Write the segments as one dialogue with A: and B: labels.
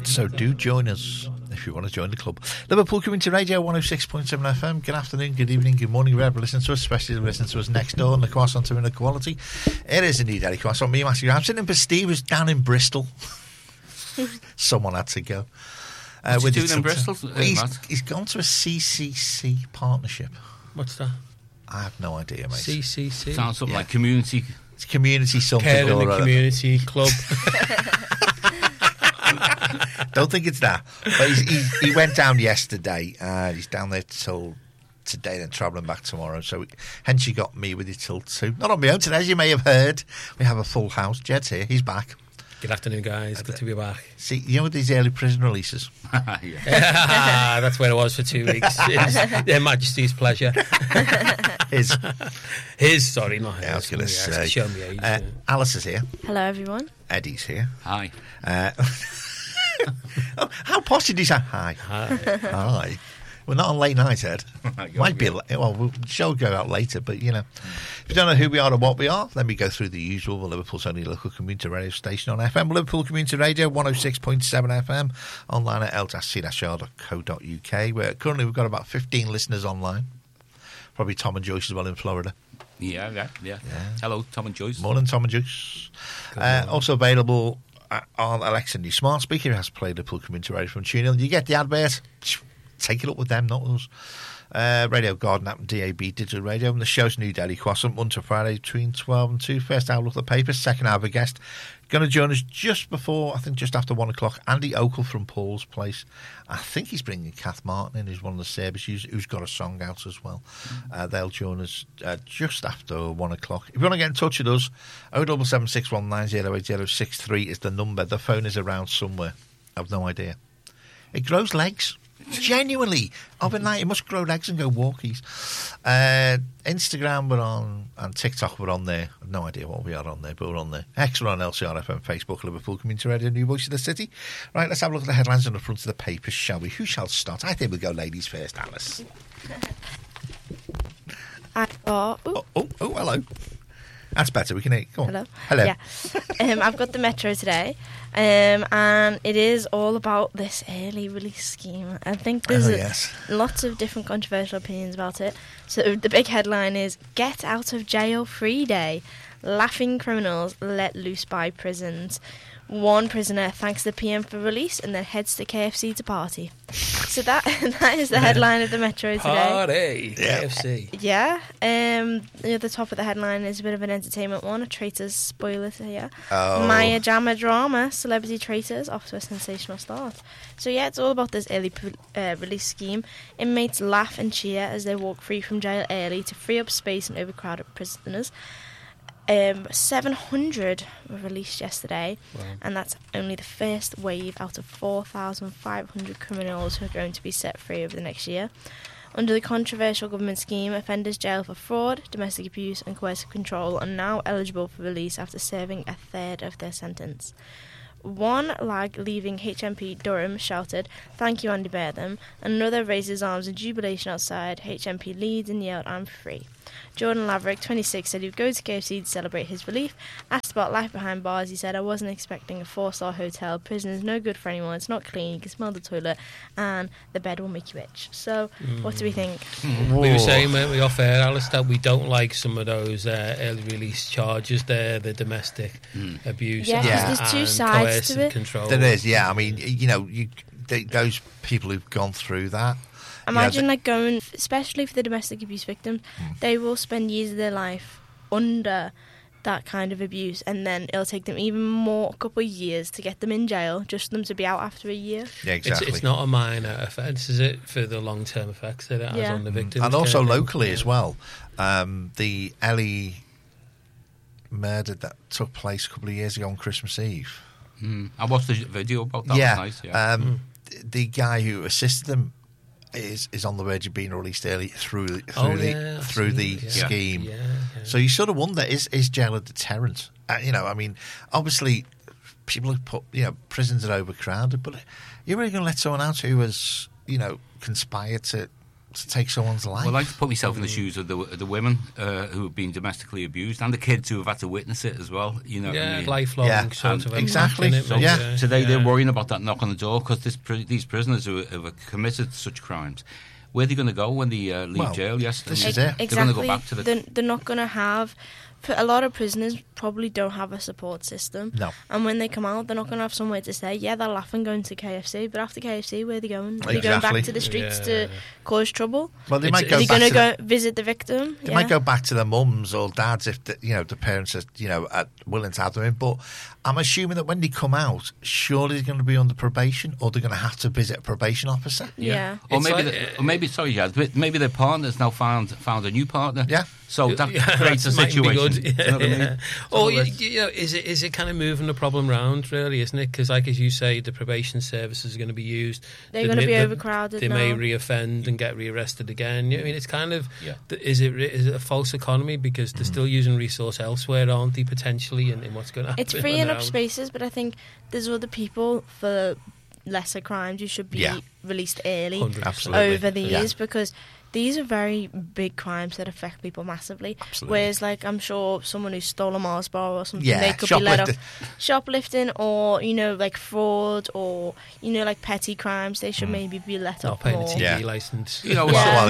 A: So do join us if you want to join the club. Liverpool Community Radio 106.7 FM. Good afternoon, good evening, good morning, wherever listen to us, especially if you listen to us next door on the Croissant to Inequality. It is indeed Eddie Croissant. Me, Matthew. I'm sitting in Steve was down in Bristol. Someone had to go.
B: What's he doing in Bristol?
A: He's gone to a CCC partnership.
C: What's that?
A: I have no idea, mate.
C: CCC?
B: Sounds something like community.
A: It's community something.
C: Care in the community club.
A: Don't think it's that. But he went down yesterday. He's down there till today, then travelling back tomorrow. So hence you got me with you till 2. Not on my own today, as you may have heard. We have a full house. Jed's here. He's back.
C: Good afternoon, guys. Good to be back.
A: See, you know these early prison releases?
C: That's where I was for 2 weeks. Their Majesty's pleasure.
A: His,
C: sorry, not his.
A: Yeah, I was going to say.
C: Show me age.
A: Alice is here.
D: Hello, everyone.
A: Eddie's here.
B: Hi.
A: How posh did he say? Hi. Hi. We're not on late night, Ed. Might be. Well, the show will go out later, but you know, if you don't know who we are or what we are, let me go through the usual. Liverpool's only local community radio station on FM. Liverpool Community Radio 106.7 FM. Online at l-c-r.co.uk. Where currently we've got about 15 listeners online. Probably Tom and Joyce as well in Florida.
B: Yeah. Hello, Tom and Joyce.
A: Morning, Tom and Joyce. Also available on Alexa new smart speaker. It has played Liverpool Community Radio from TuneIn. You get the advert. Take it up with them, not us. Radio Garden app and DAB digital radio. And the show's New Daily Croissant, Monday to Friday between 12 and 2. First hour, look at the paper. Second hour, a guest. Going to join us just before, I think just after 1 o'clock, Andy Oakle from Paul's Place. I think he's bringing Kath Martin in, who's one of the services, who's got a song out as well. They'll join us just after 1 o'clock. If you want to get in touch with us, 07761908063 is the number. The phone is around somewhere. I've no idea. It grows legs. Genuinely, overnight it must grow legs and go walkies. Instagram we're on, and TikTok we're on there. I've no idea what we are on there, but we're on there. X we're on LCRFM, Facebook, Liverpool Community Radio, New Voice of the City. Right, let's have a look at the headlines on the front of the papers, shall we? Who shall start? I think we'll go ladies first, Alice. Oh, hello. That's better. We can hear. Go on. Hello.
D: Yeah. I've got the Metro today, and it is all about this early release scheme. I think there's lots of different controversial opinions about it. So the big headline is "Get Out of Jail Free Day: Laughing criminals let loose by prisons." One prisoner thanks the PM for release and then heads to KFC to party. So that is the headline of the Metro today.
C: Party! KFC.
D: Yeah. Near the top of the headline is a bit of an entertainment one, a Traitors spoiler here.
A: Oh.
D: Maya Jama drama, celebrity traitors off to a sensational start. So yeah, it's all about this early release scheme. Inmates laugh and cheer as they walk free from jail early to free up space and overcrowded prisoners. 700 were released yesterday, wow. And that's only the first wave out of 4,500 criminals who are going to be set free over the next year. Under the controversial government scheme, offenders jailed for fraud, domestic abuse and coercive control are now eligible for release after serving a third of their sentence. One lag leaving HMP Durham shouted, "Thank you, Andy Burnham." Another raised his arms in jubilation outside HMP Leeds and yelled, "I'm free." Jordan Laverick, 26, said he'd go to KFC to celebrate his relief. Asked about life behind bars, he said, "I wasn't expecting a 4-star hotel. Prison is no good for anyone. It's not clean. You can smell the toilet. And the bed will make you itch." So, what do we think?
C: We were saying, weren't we, off air, Alice, that we don't like some of those early release charges there, the domestic abuse.
D: Yeah, because there's two sides to it.
C: Control.
A: There is, yeah. I mean, you know, those people who've gone through that.
D: Imagine going, especially for the domestic abuse victims, they will spend years of their life under that kind of abuse, and then it'll take them even more, a couple of years to get them in jail, just for them to be out after a year.
A: Yeah, exactly.
C: It's not a minor offence, is it, for the long-term effects that it has on the victims?
A: And also locally as well. The Ellie murder that took place a couple of years ago on Christmas Eve.
B: I watched the video about that. Yeah. Was nice,
A: the guy who assisted them is on the verge of being released early through the scheme. Yeah. So you sort of wonder, is jail a deterrent? I mean, obviously people have put, prisons are overcrowded, but you're really going to let someone out who has, conspired to to take someone's life.
B: Well, I like to put myself in the shoes of the women who have been domestically abused and the kids who have had to witness it as well. You know,
C: yeah,
B: what I mean?
C: lifelong sort of
A: exactly.
C: It,
B: So they're worrying about that knock on the door because these prisoners who have committed such crimes, where are they going to go when they leave jail? Yes,
A: this is it.
D: Exactly.
B: They're going to go back to
D: They're not going to have. A lot of prisoners probably don't have a support system.
A: No.
D: And when they come out, they're not going to have somewhere to stay. Yeah, they're laughing going to KFC, but after KFC, where are they going? Are they going back to the streets to cause trouble?
A: Well, they might go
D: Are they
A: back
D: going to
A: go
D: visit the victim?
A: They might go back to their mums or dads if the parents are willing to have them in. But I'm assuming that when they come out, surely they're going to be under probation, or they're going to have to visit a probation officer.
D: Yeah.
B: Or maybe sorry, Jazz, maybe their partner's now found a new partner.
A: Yeah.
B: So that creates a situation.
C: You know what I mean? Or is it kind of moving the problem round, really, isn't it? Because, like as you say, the probation services are going to be used.
D: They're going to be overcrowded.
C: They may reoffend and get rearrested again. I mean, it's kind of is it a false economy because they're still using resource elsewhere, aren't they? Potentially, in what's going to happen.
D: It's freeing up spaces, but I think there's other people for lesser crimes who should be released early
C: 100%.
D: over these because these are very big crimes that affect people massively.
A: Absolutely.
D: Whereas, like, I'm sure someone who stole a Mars bar or something,
A: Yeah,
D: they could be let off. Shoplifting or, like fraud or, like petty crimes, they should maybe be let off
C: paying a
D: more.
C: TV license.
B: You know,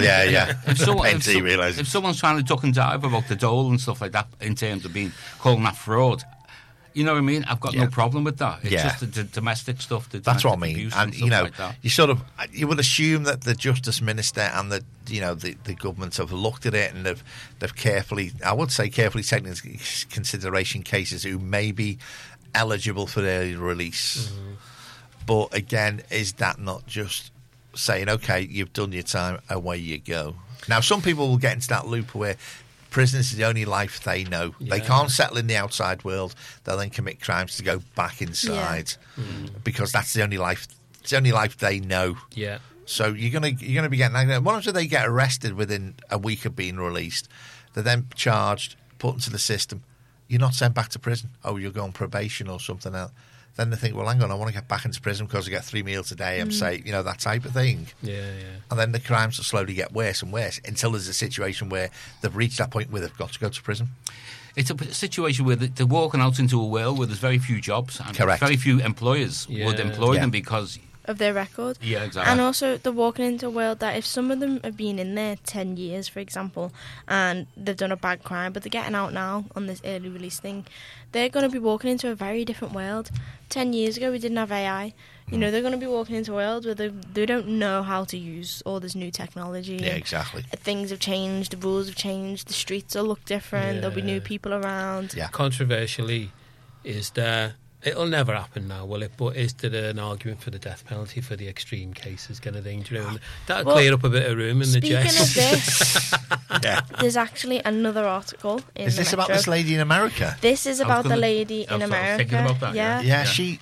B: if someone's trying to duck and dive about the dole and stuff like that in terms of calling that fraud, you know what I mean? I've got no problem with that. It's just the domestic stuff.
A: That's what I mean. And
B: like that.
A: You would assume that the Justice Minister and the government have looked at it and they've carefully taken into consideration cases who may be eligible for early release. Mm-hmm. But again, is that not just saying, okay, you've done your time, away you go? Now, some people will get into that loop where prison is the only life they know. Yeah. They can't settle in the outside world. They'll then commit crimes to go back inside because that's the only life. It's the only life they know.
C: Yeah.
A: So you're gonna be getting. What if they get arrested within a week of being released? They're then charged, put into the system. You're not sent back to prison. Oh, you're going probation or something else. Then they think, well, hang on, I want to get back into prison because I get 3 meals a day. I'm safe, that type of thing.
C: Yeah.
A: And then the crimes will slowly get worse and worse until there's a situation where they've reached that point where they've got to go to prison.
B: It's a situation where they're walking out into a world where there's very few jobs and very few employers would employ them because
D: of their record.
B: Yeah, exactly.
D: And also they're walking into a world that if some of them have been in there 10 years, for example, and they've done a bad crime, but they're getting out now on this early release thing, they're going to be walking into a very different world. 10 years ago, we didn't have AI. They're going to be walking into a world where they don't know how to use all this new technology.
A: Yeah, exactly.
D: Things have changed, the rules have changed, the streets will look different, there'll be new people around.
A: Yeah.
C: Controversially, is there... It'll never happen now, will it? But is there an argument for the death penalty for the extreme cases kind of thing? Do you know? That'll clear up a bit of room in the jail.
D: Speaking of this, there's actually another article in
A: Is this about this lady in America?
D: This is about the lady in America.
B: Thinking about that,
A: yeah. She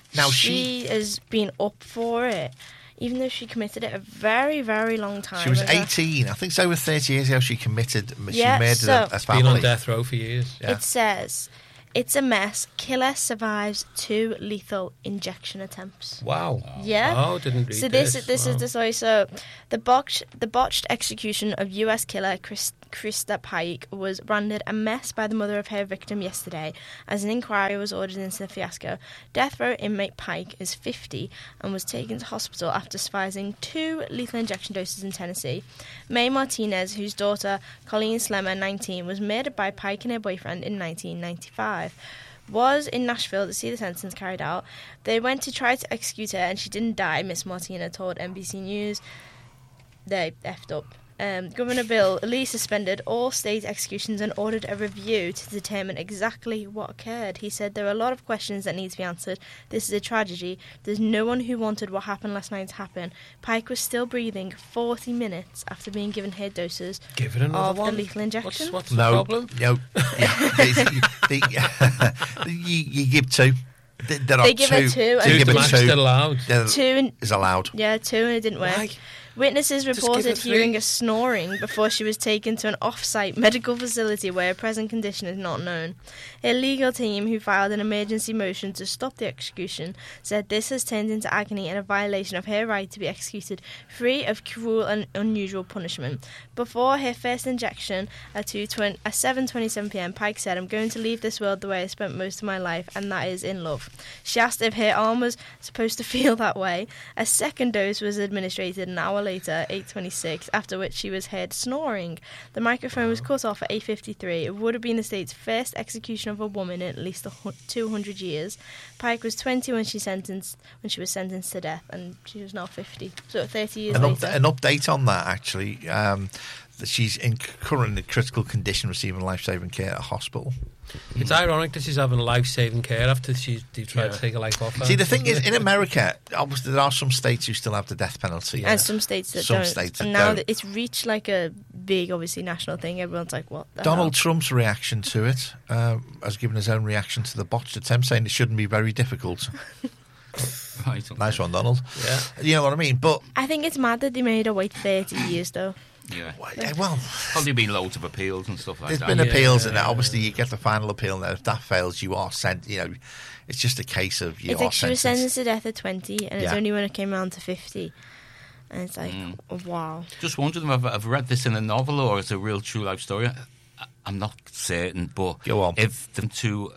D: has been up for it, even though she committed it a very, very long time
A: She was
D: ago.
A: 18. I think it's over 30 years ago she committed. She
D: Yeah,
A: murdered a family.
C: Been on death row for years.
A: Yeah.
D: It says, it's a mess. Killer survives 2 lethal injection attempts.
C: Wow.
D: Yeah.
C: Oh, didn't read
D: So this is the story. So the botched execution of U.S. killer Krista Pike was branded a mess by the mother of her victim yesterday as an inquiry was ordered into the fiasco. Death row inmate Pike is 50 and was taken to hospital after surviving 2 lethal injection doses in Tennessee. Mae Martinez, whose daughter Colleen Slemmer, 19, was murdered by Pike and her boyfriend in 1995. Was in Nashville to see the sentence carried out. They went to try to execute her and she didn't die, Miss Martina told NBC News. They effed up. Governor Bill Lee suspended all state executions and ordered a review to determine exactly what occurred. He said there are a lot of questions that need to be answered. This is a tragedy. There's no one who wanted what happened last night to happen. Pike was still breathing 40 minutes after being given her doses of the lethal injection.
C: What's the problem?
A: No. You give 2.
D: They give her 2.
C: Two is allowed.
D: 2
A: is allowed.
D: Yeah, 2 and it didn't work.
C: Why?
D: Witnesses reported hearing her snoring before she was taken to an off-site medical facility where her present condition is not known. Her legal team, who filed an emergency motion to stop the execution, said this has turned into agony and a violation of her right to be executed free of cruel and unusual punishment. Before her first injection at 7:27 p.m, Pike said, "I'm going to leave this world the way I spent most of my life, and that is in love." She asked if her arm was supposed to feel that way. A second dose was administered an hour later, 8:26, after which she was heard snoring. The microphone was cut off at 8:53. It would have been the state's first execution of a woman in at least 200 years. Pike was 20 when she was sentenced to death, and she was now 50. So 30 years later.
A: An update on that, actually. That she's currently in critical condition, receiving life-saving care at a hospital.
C: It's ironic that she's having life-saving care after they've tried to take her life off her.
A: See, the thing is, in America, obviously there are some states who still have the death penalty.
D: And some states that don't. And now that it's reached like a big, obviously, national thing, everyone's like, what the
A: Donald
D: hell?
A: Trump's reaction to it has given his own reaction to the botched attempt, saying it shouldn't be very difficult.
B: Right, okay.
A: Nice one, Donald.
C: Yeah.
A: You know what I mean? But
D: I think it's mad that they made her wait 30 years, though.
B: Yeah.
A: Well,
B: Probably been loads of appeals and stuff like
A: there's
B: that.
A: been appeals, and obviously you get the final appeal, and if that fails, you are sent. You know, it's just a case of you
D: It's
A: are
D: like she was
A: sentenced.
D: sentenced to death at 20, and it's only when it came around to 50. And it's like, wow.
B: Just wondering if I've read this in a novel or it's a real true life story. I'm not certain, but
A: Go on.
B: if them to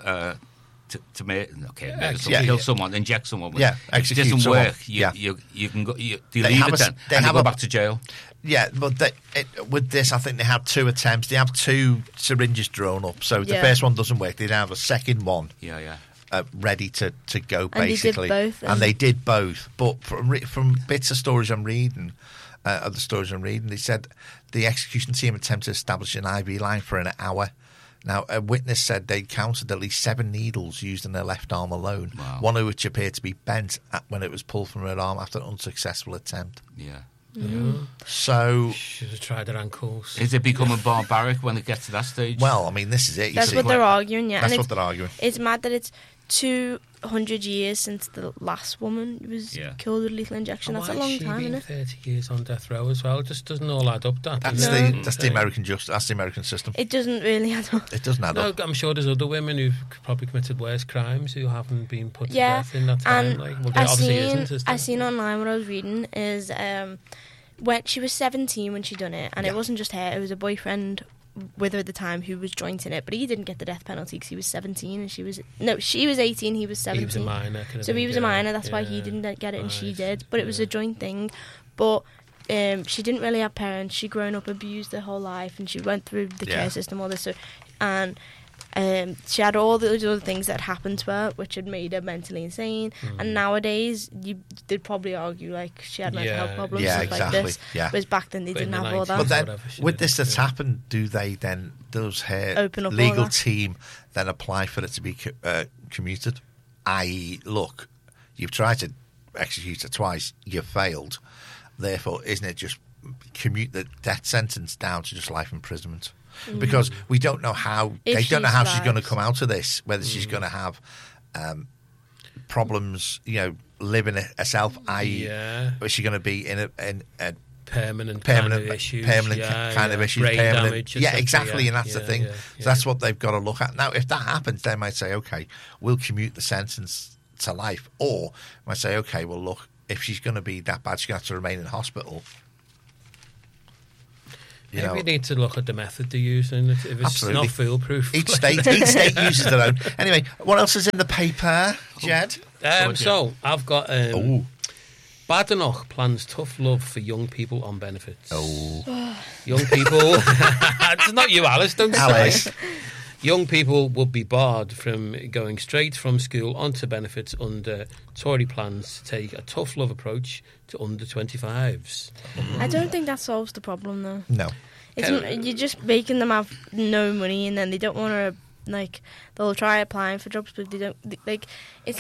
B: kill someone, inject someone, if it
A: execute
B: doesn't
A: someone.
B: work, you can go. Do you
A: They
B: leave
A: have
B: it then?
A: they
B: And
A: have
B: you go
A: a-
B: back to jail.
A: Yeah, but with this, I think they had 2 attempts. They have 2 syringes drawn up, so if the
D: Yeah.
A: first one doesn't work, they'd have a second one.
B: Yeah.
A: Ready to go,
D: And
A: basically.
D: they did both,
A: And they did both. But from bits of stories I'm reading, they said the execution team attempted to establish an IV line for an hour. Now, a witness said they counted at least 7 needles used in her left arm alone, one of which appeared to be bent when it was pulled from her arm after an unsuccessful attempt.
B: Yeah.
A: So,
C: Should have tried her ankles.
B: Is it becoming barbaric when it gets to that stage?
A: well, I mean, this is it.
D: That's what they're arguing, yeah.
A: That's
D: And
A: what they're arguing.
D: It's mad that it's 200 years since the last woman was killed with lethal injection. That's a long time, isn't it?
C: 30 years on death row as well. It just doesn't all add up.
A: That's the American that's the American system.
D: It doesn't really add up.
A: It doesn't add up.
C: I'm sure there's other women who've probably committed worse crimes who haven't been put to death in that time.
D: And I seen online what I was reading is when she was 17 when she done it, and it wasn't just her, it was a boyfriend with her at the time who was jointing it, but he didn't get the death penalty because he was 17 and she was 18, he was 17.
C: He was a minor.
D: So he was a minor, that's why he didn't get it and she did, but it was a joint thing. But she didn't really have parents, she'd grown up abused her whole life, and she went through the care system, all this, and she had all those other things that happened to her which had made her mentally insane, and nowadays they'd probably argue like she had mental health problems, stuff like this. Whereas back then they didn't have all that.
A: But then with this that's happened, does her
D: open up
A: legal team then apply for it to be commuted? I.e., look, you've tried to execute her twice, you've failed, therefore isn't it just commute the death sentence down to just life imprisonment? Because we don't know how she's going to come out of this, whether she's going to have problems, living herself. I.e., is she going to be in a permanent kind of issues,
C: brain damage,
A: exactly, and that's the thing. So that's what they've got to look at now. If that happens, they might say, okay, we'll commute the sentence to life, or might say, okay, well, look, if she's going to be that bad, she's going to have to remain in hospital.
C: Maybe we need to look at the method they use, and if it's not foolproof.
A: Each state uses their own. Anyway, what else is in the paper, Jed?
C: So I've got Badenoch plans tough love for young people on benefits. Young people. It's not you, Alice. Don't say. Young people would be barred from going straight from school onto benefits under Tory plans to take a tough love approach to under 25s.
D: I don't think that solves the problem, though.
A: No.
D: You're just making them have no money, and then they don't want to, they'll try applying for jobs, but they don't, it's like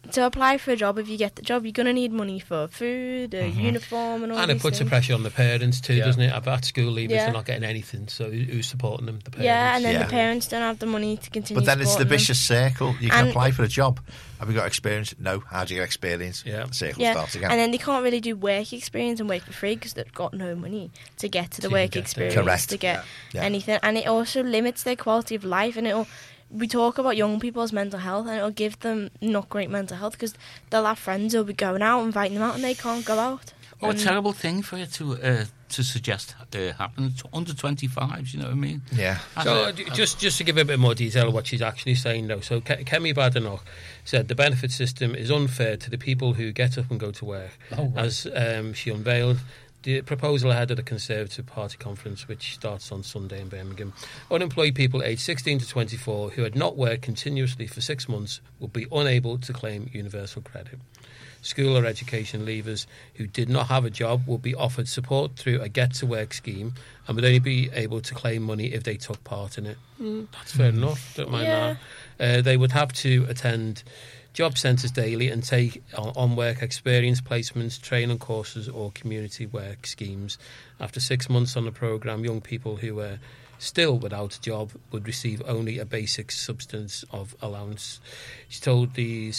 D: to apply for a job, if you get the job, you're going to need money for food, a uniform, and all
C: and
D: these
C: it puts
D: things.
C: a pressure on the parents too, doesn't it? At school leavers, they're not getting anything, so who's supporting them? The parents.
D: Yeah, and then the parents don't have the money to continue.
A: But then it's the
D: supporting them.
A: vicious circle. You can apply for a job. Have you got experience? No. How do you get experience?
C: Yeah.
A: The circle starts again.
D: And then they can't really do work experience and work for free because they've got no money to get to the work experience,
A: Correct.
D: to get anything. And it also limits their quality of life. And we talk about young people's mental health, and it'll give them not great mental health because they'll have friends who'll be going out, inviting them out, and they can't go out.
B: Oh, a terrible thing for you to suggest happen to under 25s, you know what I mean?
A: Yeah.
C: So just to give a bit more detail of what she's actually saying, though. So Kemi Badenoch said the benefit system is unfair to the people who get up and go to work. As she unveiled the proposal ahead of the Conservative Party conference, which starts on Sunday in Birmingham. Unemployed people aged 16 to 24 who had not worked continuously for 6 months will be unable to claim universal credit. School or education leavers who did not have a job will be offered support through a get-to-work scheme and would only be able to claim money if they took part in it. That's fair enough, don't mind that. They would have to attend job centres daily and take on work experience placements, training courses or community work schemes. After 6 months on the programme, young people who were still without a job would receive only a basic substance of allowance. She told the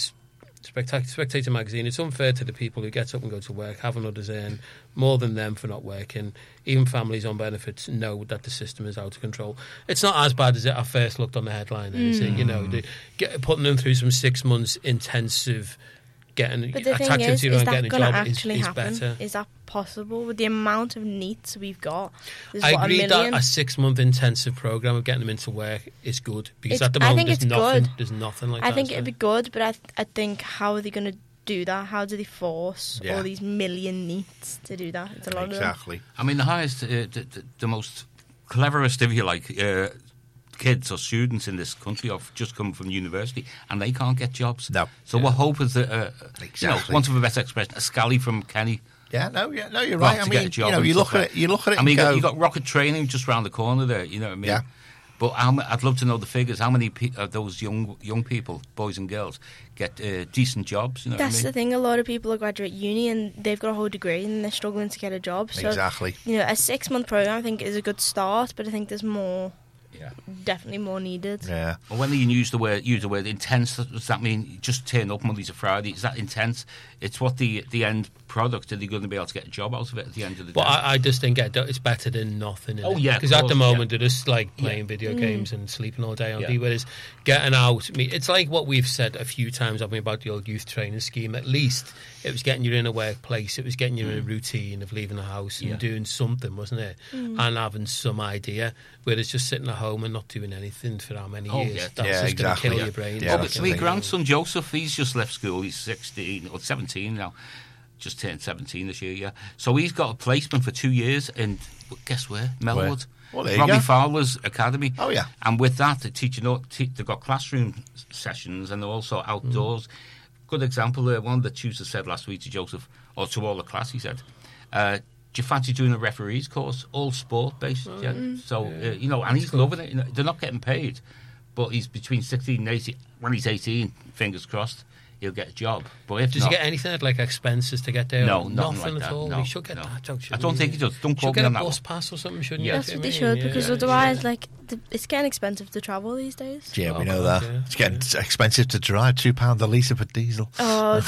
C: Spectator magazine, it's unfair to the people who get up and go to work, having others earn more than them for not working. Even families on benefits know that the system is out of control. It's not as bad as it at first looked on the headline, is it? You know, putting them through some 6 months intensive getting
D: but the thing
C: activity
D: is
C: around
D: that
C: getting a
D: going to
C: job
D: actually
C: is
D: happen?
C: better.
D: Is that possible with the amount of NEETs we've got? There's,
C: I
D: what,
C: agree
D: a million?
C: that a 6 month intensive programme of getting them into work is good because
D: It's-
C: at the
D: I
C: moment
D: think
C: there's
D: it's
C: nothing.
D: good.
C: There's nothing like
D: I
C: that.
D: think
C: is
D: it'd be
C: there?
D: good, but I think how are they going to do that? How do they force all these million NEETs to do that? It's a lot of them.
A: Exactly.
B: I mean, the highest, the most cleverest, if you like, kids or students in this country have just come from university and they can't get jobs.
A: No.
B: So what hope is that,
A: Exactly.
B: want of a better expression, a scally from Kenny.
A: No, you're
B: Well,
A: right. I
B: to
A: mean,
B: get a job
A: you know,
B: and
A: you look
B: stuff
A: at
B: like
A: it. You look at it.
B: I mean,
A: and
B: you
A: go,
B: got rocket training just round the corner there. You know what I mean?
A: Yeah.
B: But I'd love to know the figures. How many of those young people, boys and girls, get decent jobs? You know
D: That's
B: what I mean?
D: the thing. A lot of people graduate uni and they've got a whole degree and they're struggling to get a job. So,
A: Exactly.
D: you know, a 6 month program I think is a good start, but I think there's more.
B: Yeah.
D: Definitely more needed.
A: Yeah.
B: Well, when you use the word intense, does that mean just turn up Monday to Friday? Is that intense? It's what the end product. Are they going to be able to get a job out of it at the end of the day?
C: But I just think it's better than nothing.
B: Oh, yeah, of
C: because at the
B: course,
C: moment they're just like playing video games and sleeping all day on
B: Yeah.
C: TV. Whereas getting out, it's like what we've said a few times. About the old youth training scheme. At least it was getting you in a workplace. It was getting you in a routine of leaving the house and doing something, wasn't it? And having some idea. Whereas just sitting at home and not doing anything for how many years?
B: yeah.
C: That's
A: Yeah,
C: just
A: exactly.
C: going to kill
A: Yeah.
C: your brain.
A: Yeah,
B: But
A: that's the
B: my
A: thing.
B: grandson Joseph, he's just left school. He's 16 or 17 now. Just turned 17 this year, yeah. So he's got a placement for 2 years in, guess where? Melwood.
A: Well, there you
B: Robbie
A: go.
B: Fowler's Academy.
A: Oh, yeah.
B: And with that, they've got classroom sessions and they're also outdoors. Good example there, one that Tuesday said last week to Joseph, or to all the class, he said, do you fancy doing a referee's course? All sport-based, yeah. So, and he's loving it. You know, they're not getting paid, but he's between 16 and 18. When he's 18, fingers crossed, he'll get a job. But if
C: Does
B: not,
C: he get anything like expenses to get there?
B: No,
C: nothing
B: like
C: at
B: that,
C: all.
B: no,
C: He should get
B: no.
C: that.
B: I don't think he does. Don't
C: Should
B: quote
C: get
B: me
C: a
B: on that
C: bus
B: one.
C: pass or something, shouldn't
B: Yeah.
C: you?
D: That's what they should, because otherwise, it's getting expensive to travel these days.
A: Yeah, we
C: Oh,
A: know
C: God,
A: that.
C: yeah.
A: It's getting expensive to drive. £2 a litre for diesel.
D: Oh,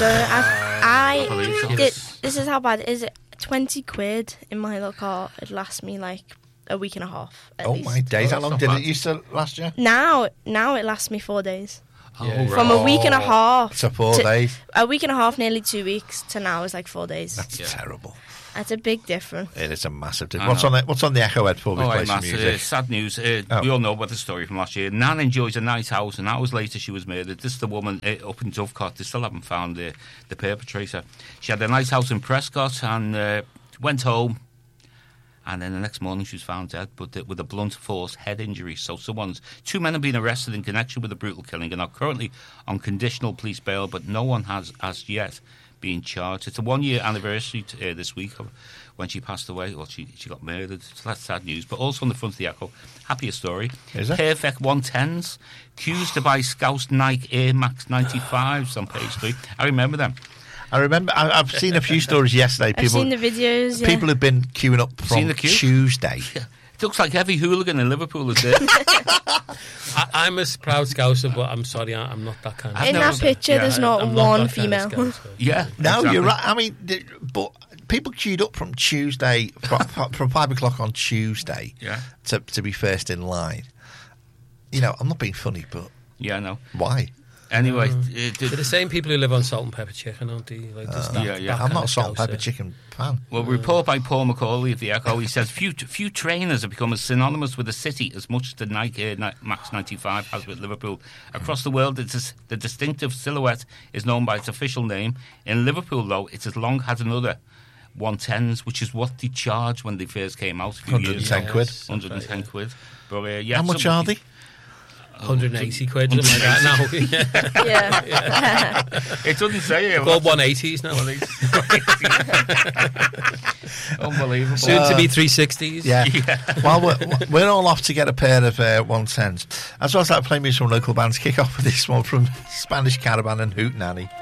B: I believe so.
D: this is how bad it is. 20 quid in my little car. It lasts me like a week and a half. At
A: Oh
D: least.
A: my days! How
B: that's
A: long
B: not
A: did
B: bad.
A: it used to last you?
D: Now it lasts me 4 days.
B: Oh,
C: Yeah.
B: right.
D: From a week and a half.
A: So 4
D: to-
A: days.
D: A week and a half, nearly 2 weeks, to now is like 4 days.
A: That's
B: Yeah.
A: terrible.
D: That's a big difference.
A: It is a massive
B: I
A: difference.
B: know.
A: What's on the Echo Ed before we
B: All
A: play
B: right,
A: some
B: Matt,
A: music?
B: sad news.
A: Oh.
B: We all know about the story from last year. Nan enjoys a nice house, and hours later she was murdered. This is the woman up in Dovecot. They still haven't found the perpetrator. She had a nice house in Prescott and went home. And then the next morning she was found dead, but with a blunt force head injury. So two men have been arrested in connection with the brutal killing and are currently on conditional police bail, but no one has as yet being charged. It's a 1-year anniversary this week of when she passed away. Well, she got murdered. So that's sad news. But also on the front of the Echo, happier story.
A: Is it?
B: Perfect 110s. Accused to buy Scouse Nike Air Max 95s on page 3. I remember them.
A: I remember. I've seen a few stories yesterday.
D: I've seen the videos. Yeah.
A: People have been queuing up
B: Seen
A: from
B: the queue?
A: Tuesday.
B: It looks like every hooligan in Liverpool is there.
C: I'm a proud Scouser, but I'm sorry, I'm not that kind of.
D: In that picture, there's not
C: I'm
D: one
C: that kind of
D: female.
C: Scouser.
B: Yeah.
A: No,
B: exactly.
A: you're right. I mean, but people queued up from Tuesday, from 5 o'clock on Tuesday,
B: Yeah.
A: to be first in line. You know, I'm not being funny, but
B: Yeah, I know.
A: why?
B: Anyway,
C: They're the same people who live on salt and pepper chicken, aren't they? Like,
B: yeah.
A: I'm not a salt and pepper chicken fan.
B: well, report by Paul McCauley of the Echo. He says few trainers have become as synonymous with the city as much as the Nike Air Max 95 has with Liverpool. Across the world, the distinctive silhouette is known by its official name. In Liverpool, though, it has long had another 110s, which is what they charged when they first came out a few years ago.
A: 110 quid.
B: 110 quid. But, yeah,
A: How much are they?
C: 180 quid, something like that now.
D: Yeah.
B: It doesn't say here.
C: Called 180s now.
B: Unbelievable.
C: Soon to be 360s.
A: Yeah. Well, we're all off to get a pair of 110s. As well as that, playing me some local bands. Kick off with this one from Spanish Caravan and Hootenanny.